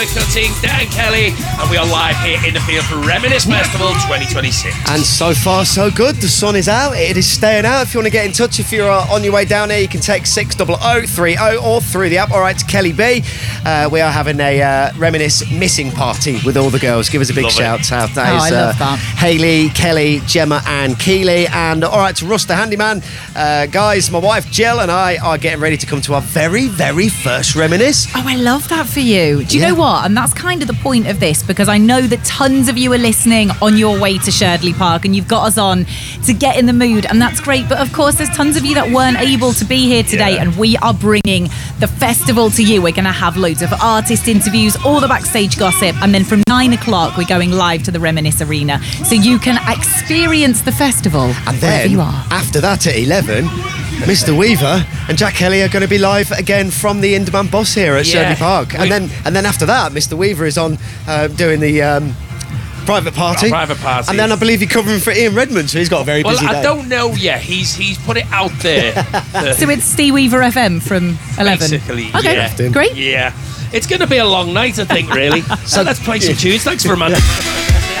Cutting, Dan Kelly, and we are live here in the field for Reminisce Festival 2026. And so far, so good. The sun is out. It is staying out. If you want to get in touch, if you're on your way down here, you can text 60030 or through the app. All right, to Kelly B. We are having a Reminisce missing party with all the girls. Give us a big shout out. I love that. Hayley, Kelly, Gemma, and Keely. And all right, to Russ the handyman. Guys, my wife Jill and I are getting ready to come to our very, very first Reminisce. Oh, I love that for you. Do you know what? And that's kind of the point of this, because I know that tons of you are listening on your way to Sherdley Park and you've got us on to get in the mood, and that's great. But of course, there's tons of you that weren't able to be here today, and we are bringing the festival to you. We're going to have loads of artist interviews, all the backstage gossip, and then from 9 o'clock, we're going live to the Reminisce Arena so you can experience the festival And wherever then, you are. after that at 11, Mr. Weaver and Jack Kelly are going to be live again from the In-Demand Boss here at Sherdley Park. And then after that, Mr. Weaver is on doing the private party. And then I believe he's covering for Ian Redmond, so he's got a very busy day. Well, I don't know yet. He's put it out there. So it's Steve Weaver FM from 11. Basically, okay, great. Yeah. It's going to be a long night, I think, really. So let's play some tunes. Thanks for a man.